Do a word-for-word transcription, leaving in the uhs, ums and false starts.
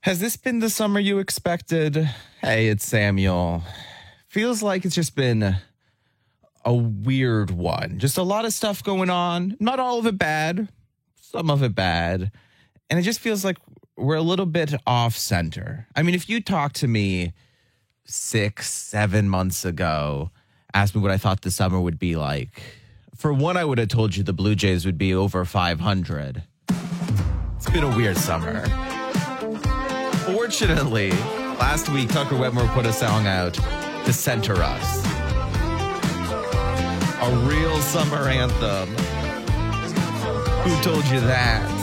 Has this been the summer you expected? Hey, it's Samuel. Feels like it's just been a weird one. Just a lot of stuff going on. Not all of it bad. Some of it bad. And it just feels like we're a little bit off center. I mean, if you talked to me six, seven months ago, asked me what I thought the summer would be like, for one, I would have told you the Blue Jays would be over five hundred. It's been a weird summer. Fortunately, last week, Tucker Wetmore put a song out to center us. A real summer anthem. Who told you that?